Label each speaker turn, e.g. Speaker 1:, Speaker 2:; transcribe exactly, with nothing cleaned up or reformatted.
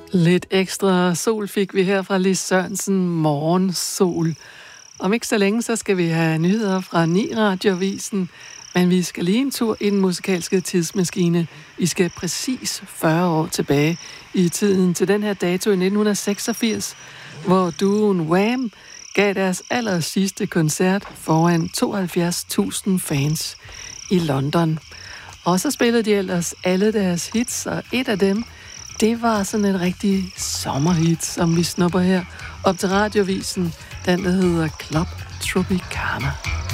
Speaker 1: Lidt ekstra sol fik vi her fra Lis Sørensen, Morgensol. Om ikke så længe, så skal vi have nyheder fra ni Radioavisen, men vi skal lige en tur i den musikalske tidsmaskine. Vi skal præcis fyrre år tilbage i tiden til den her dato i nitten seksogfirs, hvor duoen Wham gav deres aller sidste koncert foran tooghalvfjerds tusind fans i London. Og så spillede de ellers alle deres hits, og et af dem, det var sådan et rigtig sommerhit, som vi snupper her op til Radioavisen. Den, der hedder Club Tropicana.